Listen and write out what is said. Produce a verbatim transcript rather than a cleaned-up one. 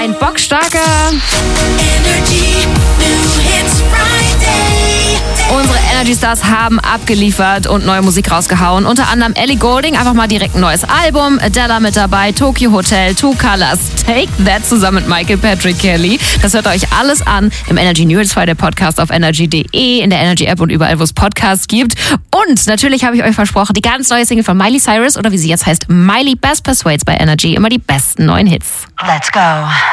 ein bockstarker Energy New Hits Friday. Unsere Energy Stars haben abgeliefert und neue Musik rausgehauen. Unter anderem Ellie Goulding, einfach mal direkt ein neues Album. Adele mit dabei, Tokyo Hotel, Two Colors, Take That zusammen mit Michael Patrick Kelly. Das hört euch alles an im Energy New Hits Friday Podcast auf energy punkt de, in der Energy App und überall, wo es Podcasts gibt. Und natürlich habe ich euch versprochen, die ganz neue Single von Miley Cyrus oder wie sie jetzt heißt, Miley Best Persuades bei Energy. Immer die besten neuen Hits. Let's go.